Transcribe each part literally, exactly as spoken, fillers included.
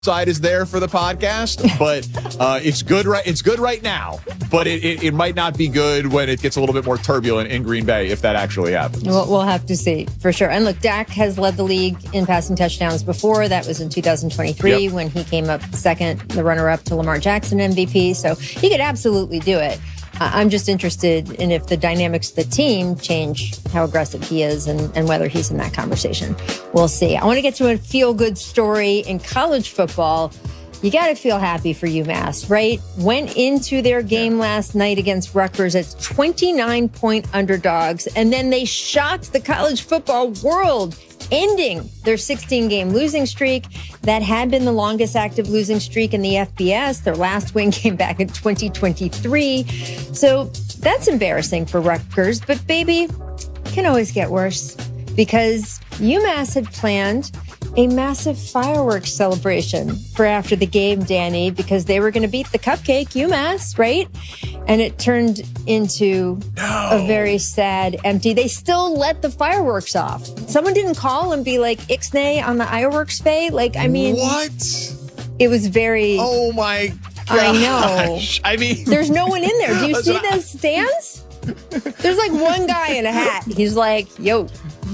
side is there for the podcast, but uh, it's good right it's good right now, but it, it, it might not be good when it gets a little bit more turbulent in Green Bay if that actually happens. We'll, we'll have to see for sure. And look, Dak has led the league in passing touchdowns before. That was in two thousand twenty-three yep. when he came up second, the runner-up to Lamar Jackson M V P. So he could absolutely do it. I'm just interested in if the dynamics of the team change how aggressive he is and, and whether he's in that conversation. We'll see. I want to get to a feel-good story in college football. You got to feel happy for UMass, right? Went into their game last night against Rutgers as twenty-nine point underdogs, and then they shocked the college football world, ending their sixteen game losing streak. That had been the longest active losing streak in the F B S. Their last win came back in twenty twenty-three. So that's embarrassing for Rutgers, but baby, can always get worse because UMass had planned a massive fireworks celebration for after the game, Danny, because they were going to beat the cupcake, UMass, right? And it turned into no. a very sad, empty. They still let the fireworks off. Someone didn't call and be like, Ixnay on the fireworks fay. Like, I mean, what? It was very. Oh my gosh. I know. I mean, there's no one in there. Do you see those stands? There's like one guy in a hat. He's like, yo.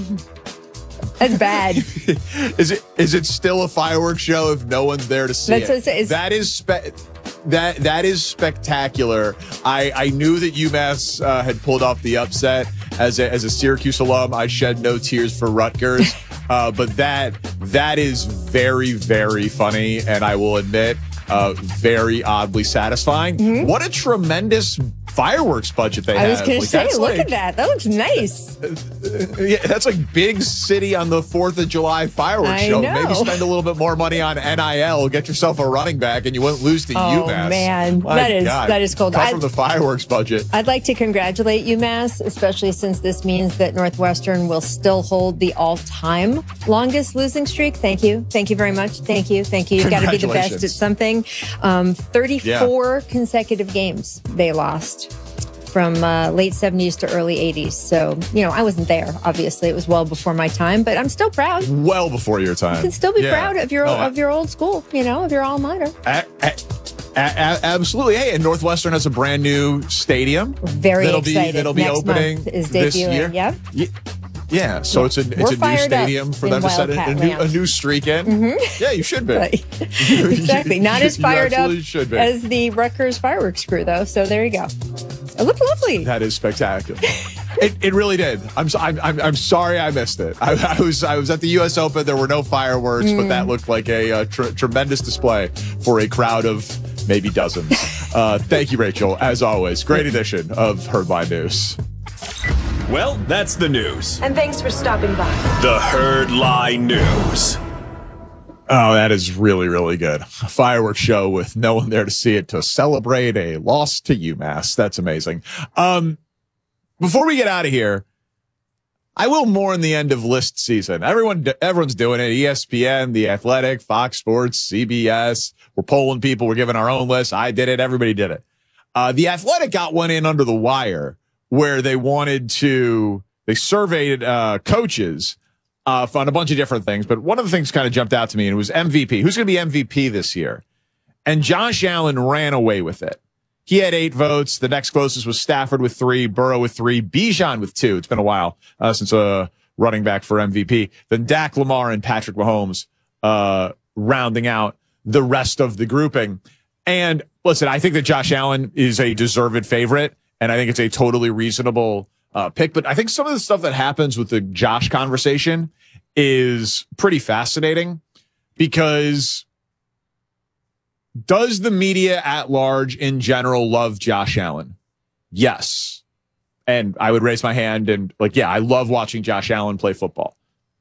That's bad. Is it is it still a fireworks show if no one's there to see That's it? What it says. That is spe- that that is spectacular. I, I knew that UMass uh, had pulled off the upset. As a, as a Syracuse alum, I shed no tears for Rutgers. uh, but that that is very, very funny, and I will admit, uh, very oddly satisfying. Mm-hmm. What a tremendous fireworks budget they I have. was going like, to say, look like, at that. That looks nice. Yeah, that's like big city on the fourth of July fireworks I show. know. Maybe spend a little bit more money on N I L, get yourself a running back, and you won't lose to oh, UMass. Oh, man. My that is God. that is cold. Cut I'd, from the fireworks budget. I'd like to congratulate UMass, especially since this means that Northwestern will still hold the all-time longest losing streak. Thank you. Thank you very much. Thank you. Thank you. You've got to be the best at something. Um, thirty-four yeah. consecutive games they lost from uh, late seventies to early eighties. So, you know, I wasn't there. Obviously, it was well before my time, but I'm still proud. Well before your time. You can still be yeah. proud of your oh, of your old school, you know, of your alma mater. A- a- a- absolutely. Hey, and Northwestern has a brand new stadium. Very that'll excited. Be, that'll be Next opening month is this debuting. year. Yep. Yeah. Yeah, so yeah. it's a it's We're a new stadium for them to set a, a, new, a new streak in. Mm-hmm. Yeah, you should be. Exactly. Not as fired up as the Rutgers fireworks crew, though. So there you go. It looked lovely. That is spectacular. it it really did. I'm I'm I'm, I'm sorry I missed it. I, I was I was at the U S Open. There were no fireworks, mm. but that looked like a, a tr- tremendous display for a crowd of maybe dozens. Uh, thank you, Rachel. As always, great edition of Herdline News. Well, that's the news. And thanks for stopping by. The Herdline News. Oh, that is really, really good. A fireworks show with no one there to see it to celebrate a loss to UMass. That's amazing. Um, before we get out of here, I will mourn the end of list season. Everyone, everyone's doing it. E S P N, The Athletic, Fox Sports, C B S. We're polling people. We're giving our own list. I did it. Everybody did it. Uh, The Athletic got one in under the wire where they wanted to, they surveyed uh, coaches uh, on a bunch of different things. But one of the things kind of jumped out to me, and it was M V P. Who's going to be M V P this year? And Josh Allen ran away with it. He had eight votes. The next closest was Stafford with three, Burrow with three, Bijan with two. It's been a while uh, since a running back for M V P. Then Dak, Lamar, and Patrick Mahomes uh, rounding out the rest of the grouping. And listen, I think that Josh Allen is a deserved favorite. And I think it's a totally reasonable uh, pick. But I think some of the stuff that happens with the Josh conversation is pretty fascinating because does the media at large in general love Josh Allen? Yes. And I would raise my hand and like, yeah, I love watching Josh Allen play football.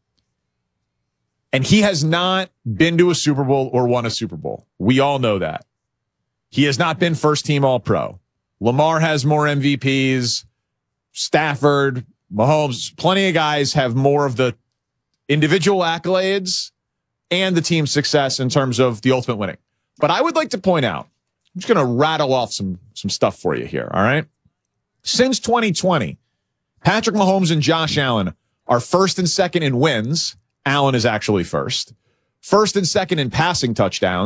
And he has not been to a Super Bowl or won a Super Bowl. We all know that. He has not been first team all pro. Lamar has more M V Ps. Stafford, Mahomes, plenty of guys have more of the individual accolades and the team success in terms of the ultimate winning. But I would like to point out, I'm just going to rattle off some, some stuff for you here, all right? Since twenty twenty, Patrick Mahomes and Josh Allen are first and second in wins. Allen is actually first. first and second in passing touchdowns.